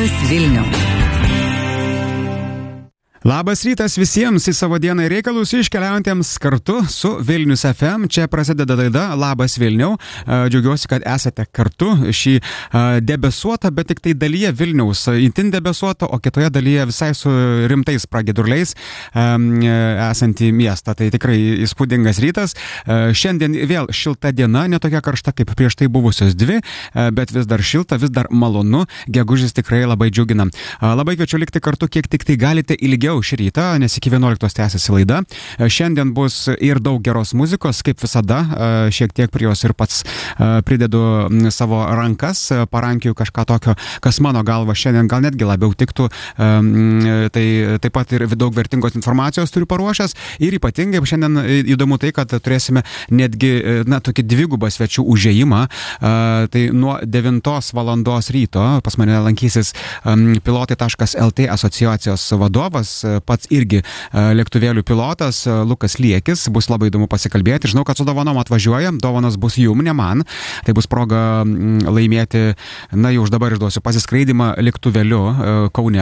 Labas Vilniau. Labas rytas visiems į savo dieną ir reikalus iškeliaujantiems kartu su Vilnius FM. Čia prasideda laida Labas Vilniau. Džiaugiuosi, kad esate kartu šį debesuotą, bet tik tai dalyje Vilniaus itin debesuotą, o kitoje dalyje visai su rimtais pragiedruliais esantį miestą. Tai tikrai įspūdingas rytas. Šiandien vėl šilta diena, netokia karšta kaip prieš tai buvusios dvi, bet vis dar šilta, vis dar malonu. Gegužis tikrai labai džiugina. Labai kviečiu likti kartu, kiek tik tai galite ilgiau šį rytą, nes iki 11 tęsiasi laida. Šiandien bus ir daug geros muzikos, kaip visada, šiek tiek prie jos ir pats pridedu savo rankas, parankiju kažką tokio, kas mano galva šiandien gal netgi labiau tiktų. Tai taip pat ir daug vertingos informacijos turiu paruošęs ir ypatingai šiandien įdomu tai, kad turėsime netgi tokį dvigubą svečių užėjimą. Tai nuo 9 valandos ryto pas mane lankysis pilotai.lt asociacijos vadovas, pats irgi lėktuvėlių pilotas Lukas Liekis. Bus labai įdomu pasikalbėti. Žinau, kad su dovanom atvažiuoja. Dovanos bus jum, ne man. Tai bus proga laimėti, jau už dabar išduosiu, pasiskraidimą lėktuvėliu Kaune,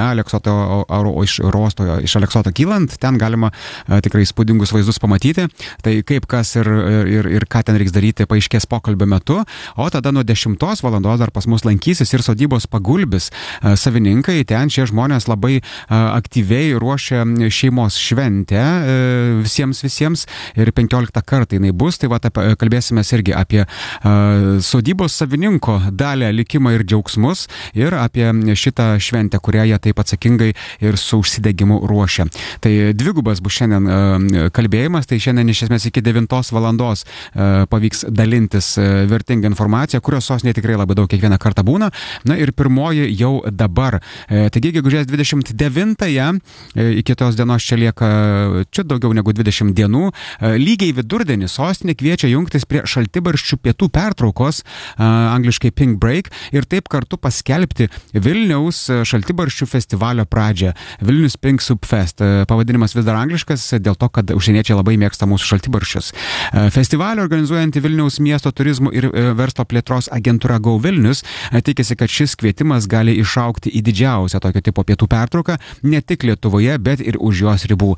iš Aleksoto kylant. Ten galima tikrai įspūdingus vaizdus pamatyti. Tai kaip kas ir ką ten reiks daryti, paaiškės pokalbio metu. O tada nuo 10 valandos dar pas mus lankysis ir sodybos Pagulbis savininkai. Ten šie žmonės labai aktyviai ruošia šeimos šventę visiems ir 15 kartą jinai bus. Tai kalbėsime irgi apie sodybos savininko dalę, likimą ir džiaugsmus ir apie šitą šventę, kurią jie taip atsakingai ir su užsidegimu ruošia. Tai dvigubas bus šiandien kalbėjimas, tai šiandien iš esmės iki 9 valandos pavyks dalintis vertingą informaciją, kurios sostinėje tikrai labai daug kiekvieną kartą būna. Na ir pirmoji jau dabar. Taigi, gegužės 29-ąją iki tos dienos čia lieka daugiau negu 20 dienų. Lygiai vidurdienį sostinė kviečia jungtis prie šaltibarščių pietų pertraukos, angliškai Pink Break, ir taip kartu paskelbti Vilniaus šaltibarščių festivalio pradžią. Vilnius Pink Soup Fest. Pavadinimas vis dar angliškas, dėl to, kad užsieniečiai labai mėgsta mūsų šaltibarščius. Festivalį organizuojanti Vilniaus miesto turizmo ir verslo plėtros agentūra Go Vilnius tikisi, kad šis kvietimas gali išaugti į didžiausią tokio tipo pietų pertrauką, ne tik Lietuvoje, bet ir už jos ribų.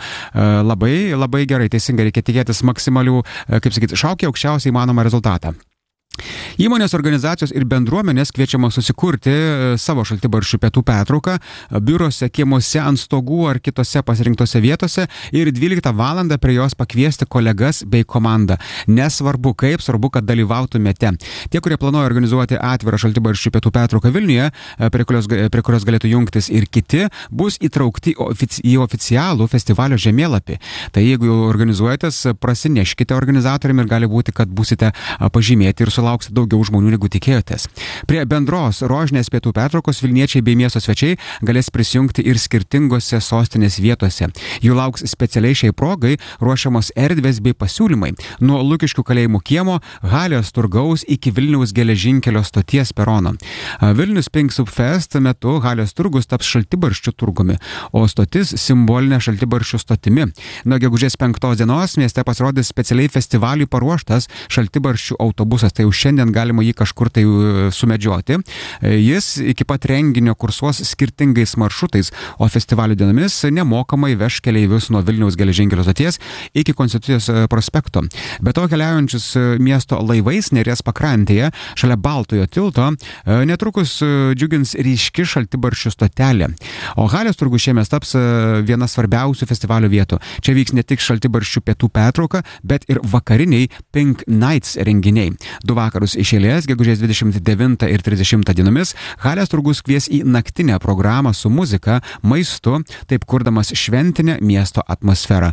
Labai gerai, teisingai, reikia tikėtis maksimalių, šaukia aukščiausiai įmanomą rezultatą. Įmonės, organizacijos ir bendruomenės kviečiamos susikurti savo šaltibarščių pietų pertrauką biurose, kiemuose, ant stogų ar kitose pasirinktose vietose ir 12 valandą prie jos pakviesti kolegas bei komandą. Nesvarbu kaip, svarbu, kad dalyvautumėte. Tie, kurie planuoja organizuoti atvirą šaltibarščių pietų pertrauką Vilniuje, prie kurios galėtų jungtis ir kiti, bus įtraukti į oficialų festivalio žemėlapį. Tai jeigu organizuojatės, prasineškite organizatoriam ir gali būti, kad būsite pažymėti ir sulauksite daugiau žmonių negu tikėjotės. Prie bendros rožinės pietų pertraukos vilniečiai bei miesto svečiai galės prisijungti ir skirtingose sostinės vietose. Jų lauks specialiai šiai progai ruošiamos erdvės bei pasiūlymai. Nuo Lukiškių kalėjimų kiemo, Halės turgaus iki Vilniaus geležinkelio stoties perono. Vilnius Pink Soup Fest metu Halės turgus taps šaltibarščių turgumi, o stotis simbolinė šaltibarščių stotimi. Nuo gegužės 5 dienos mieste pasirodys specialiai festivaliui paruoštas šaltibarščių autobusas. Tai jau šiandien galima jį kažkur tai sumedžioti. Jis iki pat renginio kursuos skirtingais maršrutais, o festivalio dienomis nemokamai veš keleivius nuo Vilniaus geležinkelio stoties iki Konstitucijos prospekto. Be to, keliaujančius miesto laivais Neries pakrantėje šalia Baltojo tilto netrukus džiugins ryški šaltibarščių stotelė. O Halės turgus šiemet taps viena svarbiausių festivalio vietų. Čia vyks ne tik šaltibarščių pietų pertrauka, bet ir vakariniai Pink Nights renginiai. 2 vakarus iš eilės, gegužės 29 ir 30 dienomis, Halės turgus kvies į naktinę programą su muzika, maistu, taip kurdamas šventinę miesto atmosferą.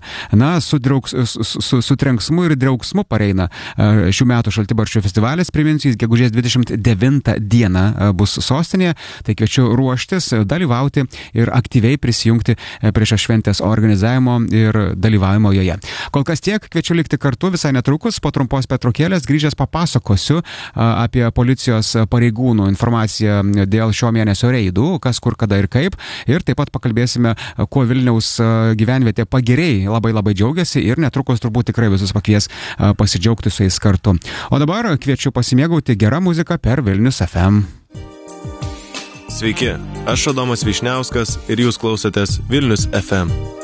Su trenksmu ir draugsmu pareina šių metų šaltibarščių festivalis, priminsiu, jis gegužės 29 dieną bus sostinėje, tai kviečiu ruoštis, dalyvauti ir aktyviai prisijungti prie šios šventės organizavimo ir dalyvavimo joje. Kol kas tiek, kviečiu likti kartu, visai netrukus po trumpos pertraukėlės grįžęs papasakosiu apie policijos pareigūnų informaciją dėl šio mėnesio reidų, kas, kur, kada ir kaip. Ir taip pat pakalbėsime, kuo Vilniaus gyvenvietė pagiriai labai džiaugiasi ir netrukus turbūt tikrai visus pakvies pasidžiaugti su jais kartu. O dabar kviečiu pasimėgauti gerą muziką per Vilnius FM. Sveiki, aš Adomas Vyšniauskas ir jūs klausotės Vilnius FM.